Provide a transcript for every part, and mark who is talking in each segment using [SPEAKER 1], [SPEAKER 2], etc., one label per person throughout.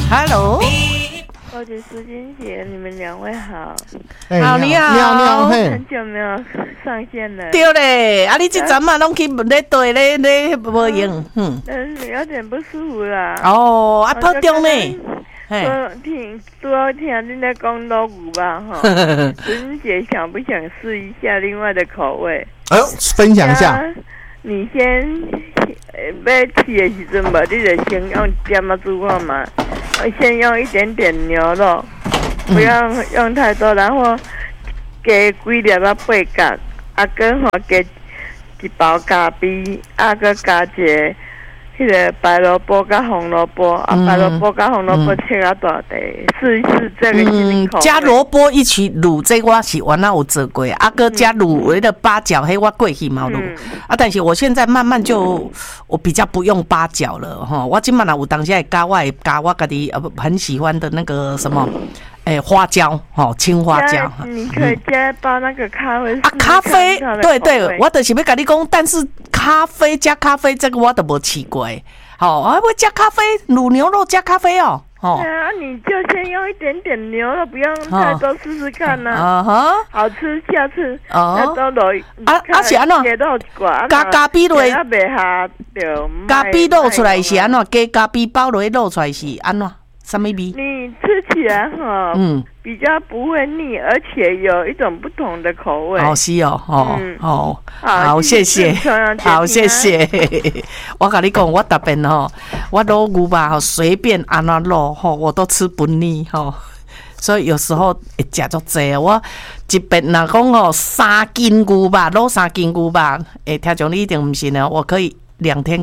[SPEAKER 1] Hello，
[SPEAKER 2] 我是苏金姐，你们两位好。
[SPEAKER 1] 好，你好，
[SPEAKER 3] 你好，嘿，
[SPEAKER 2] 很久没有上线了。
[SPEAKER 1] 对嘞，啊，你这阵嘛拢去咧对咧无用，
[SPEAKER 2] 但是有点不舒服啦。
[SPEAKER 1] 哦，啊，破中呢？
[SPEAKER 2] 主要听你在讲老牛吧，哈。苏金姐想不想试一下另外的口味？
[SPEAKER 3] 哎呦，分享一下。
[SPEAKER 2] 你先要吃的时阵吧，你就先用点啊煮看嘛。先用一点点牛肉，不要用太多，然后加几粒啊八角，啊，跟好加一包咖啡，啊，个加一个迄个白萝卜跟红萝卜，啊，白萝卜跟红萝卜切啊大块，试一试这个新口味。
[SPEAKER 1] 加萝卜一起卤，这我是原来有做过，啊，个加卤为了八角，嘿，我过去嘛卤，啊，但是我现在慢慢我比较不用八角了哈，我今晚有当下会加我家己很喜欢的那个什么。花椒，青花椒。
[SPEAKER 2] 你可以加包那个咖啡
[SPEAKER 1] 啊，咖啡，对，我就是要跟你讲，但是加咖啡这个我都没吃过。好，还会加咖啡，卤牛肉加咖啡哦。
[SPEAKER 2] 对啊，你就先用一点点牛肉，不用太多，试试看呐。好吃，下次都落。
[SPEAKER 1] 是安怎？加咖啡落，咖啡露出来是安怎？加咖啡包落漏出来是安怎？什么味？
[SPEAKER 2] 你吃起来比较不会腻，而且有一种不同的口味。
[SPEAKER 1] 是哦，好，谢谢，好，谢谢。我跟你讲，我特别我老牛吧，随便安怎卤我都吃不腻所以有时候会吃足济。我一边若讲3斤牛吧，卤3斤牛吧，听众你一定不信哦，我可以2天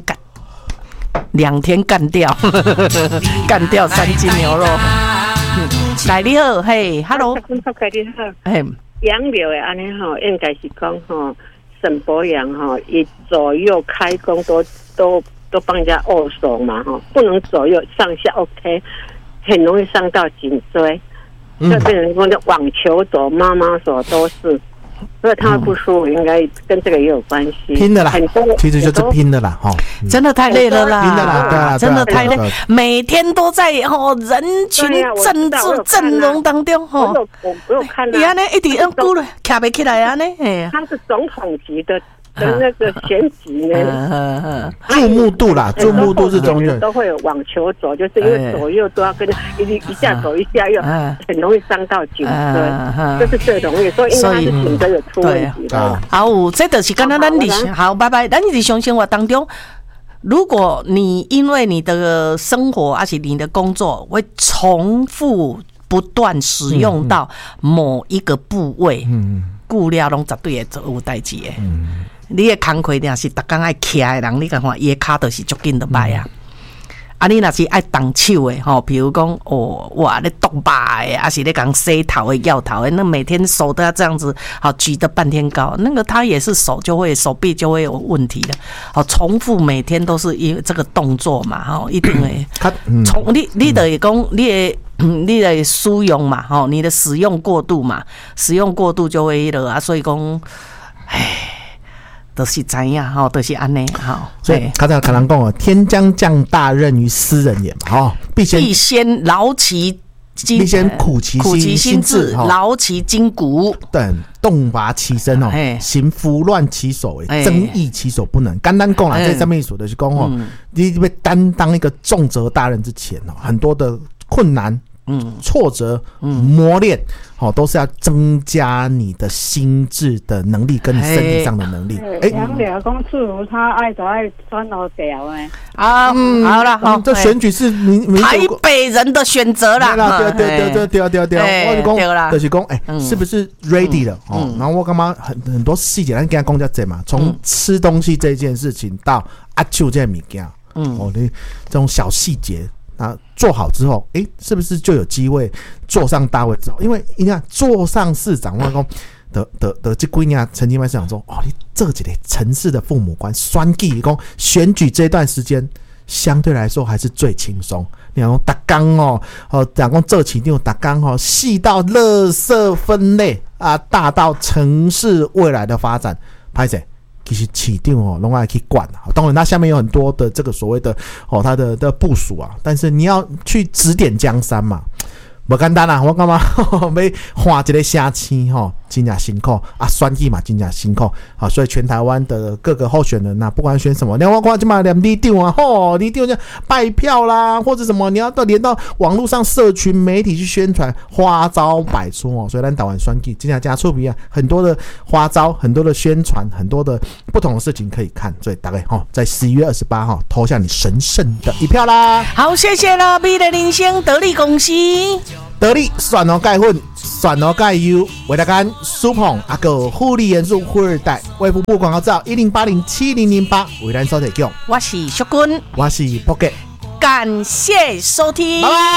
[SPEAKER 1] 干掉，干掉3斤牛肉。来你好，嘿 ，Hello，
[SPEAKER 4] 你好，嘿，养牛的安尼应该是讲沈伯阳以左右开弓都帮人家握手嘛不能左右上下 OK， 很容易伤到颈椎，就变成说网球手、妈妈手都是。所以他不舒服，应该跟这个也有关系。
[SPEAKER 3] 拼的啦，其实就是拼的啦，
[SPEAKER 1] 真的太累了啦，
[SPEAKER 3] 拼的啦，对啊，
[SPEAKER 1] 真的太累，每天都在人群阵容当中
[SPEAKER 4] 我有看到，
[SPEAKER 1] 你安尼一直鼓了，站不起来安尼，
[SPEAKER 4] 他是总统级的那个选举呢，
[SPEAKER 3] 注目度啦，注目度是中间
[SPEAKER 4] 都会有网球肘，就是因为左右都要跟一下走一下，又很容易伤到颈椎，这是最容易，所以因为他是颈椎有出问题的。
[SPEAKER 1] 好，这就是刚刚咱好，拜拜，咱日常生活当中。如果你因为你的生活还是你的工作会重复不断使用到某一个部位，久了拢绝对会做有代志的。你的工课定是逐工爱徛的人，你看看伊的骹就是足紧就歹啊。啊，你若是爱动手的比如讲哇咧剁肉的，还是咧讲洗头的、药头的，那每天手都要这样子举得半天高，那个他也是手臂就会有问题的。重复每天都是因为这个动作嘛，一定会你的讲你的使用嘛，你的使用过度嘛，使用过度就会了啊，所以讲，都是知影都是安尼
[SPEAKER 3] 所以刚才可能讲天将降大任于斯人也嘛必先
[SPEAKER 1] 劳其筋，
[SPEAKER 3] 必先苦其心志，
[SPEAKER 1] 劳其筋骨，
[SPEAKER 3] 等动拔其身行拂乱其手，增益其手不能。简单讲啦，这上面说的是讲你要担当一个重责大任之前很多的困难。挫折、磨练，都是要增加你的心智的能力跟你身体上的能力。
[SPEAKER 5] 杨柳公主她爱穿老表
[SPEAKER 1] 好了，
[SPEAKER 3] 这选举是
[SPEAKER 1] 台北人的选择啦。
[SPEAKER 3] 对，我讲就是讲，是不是 ready 了？然后我干嘛很多细节，咱跟他讲这嘛，从吃东西这件事情到阿舅这物件，你这种小细节。做好之后，是不是就有机会坐上大位之后？因为你看坐上市长，我讲的这几年曾经在想说，你这几个城市的父母官选举，选举这段时间相对来说还是最轻松。你讲每天讲做市长，每天细到垃圾分类大到城市未来的发展，拍谁？ 其实市长哦，拢爱去管啊。当然，它下面有很多的这个所谓的它的部署啊，但是你要去指点江山嘛，不简单啦。我干嘛要画一个城市真的辛苦啊，选举嘛真的辛苦啊，所以全台湾的各个候选人呐，不管选什么，你我看就嘛连里长啊，里长就拜票啦，或者什么，你要连到网络上社群媒体去宣传，花招百出哦。所以咱台湾选举真的加出名啊，很多的花招，很多的宣传，很多的不同的事情可以看。所以大概在11月28投下你神圣的一票啦。
[SPEAKER 1] 好，谢谢了，美丽人生得力公司。
[SPEAKER 3] 得力蒜头钙粉、蒜头钙油、维他干、苏捧阿个护理元素富二代，卫福部广告照10807008，为咱收提供。
[SPEAKER 1] 我是淑君，
[SPEAKER 3] 我是 Pocket，
[SPEAKER 1] 感谢收听。拜拜。